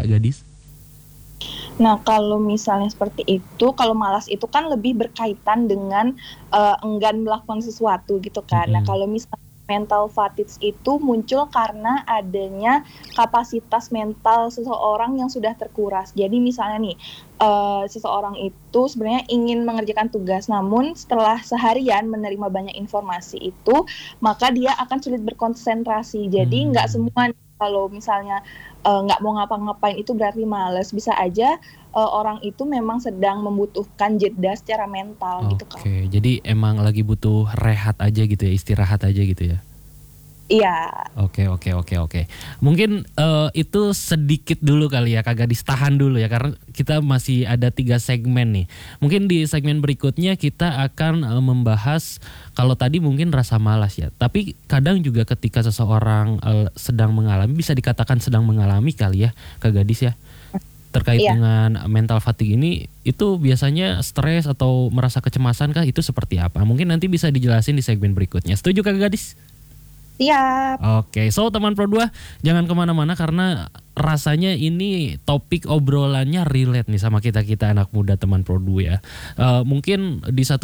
Kak Gadis? Nah, kalau misalnya seperti itu, kalau malas itu kan lebih berkaitan dengan enggan melakukan sesuatu gitu kan. Nah, Mm-mm. kalau misalnya mental fatigue itu muncul karena adanya kapasitas mental seseorang yang sudah terkuras. Jadi misalnya nih, seseorang itu sebenarnya ingin mengerjakan tugas, namun setelah seharian menerima banyak informasi itu, maka dia akan sulit berkonsentrasi. Jadi nggak Hmm. semua kalau misalnya nggak mau ngapa-ngapain itu berarti males. Bisa aja orang itu memang sedang membutuhkan jeda secara mental gitu Kak. Oke, jadi emang lagi butuh rehat aja gitu ya, istirahat aja gitu ya. Iya. Oke, oke, oke, oke. Mungkin itu sedikit dulu kali ya, Kak Gadis, tahan dulu ya, karena kita masih ada 3 segmen nih. Mungkin di segmen berikutnya kita akan membahas kalau tadi mungkin rasa malas ya. Tapi kadang juga ketika seseorang sedang mengalami, bisa dikatakan sedang mengalami kali ya, Kak Gadis ya. Terkait Iya. dengan mental fatigue ini, itu biasanya stres atau merasa kecemasan kah, itu seperti apa? Mungkin nanti bisa dijelasin di segmen berikutnya. Setuju Kak Gadis? Siap. Oke, so teman Pro 2 jangan kemana-mana karena rasanya ini topik obrolannya relate nih sama kita-kita anak muda teman Pro 2 ya. Mungkin di satu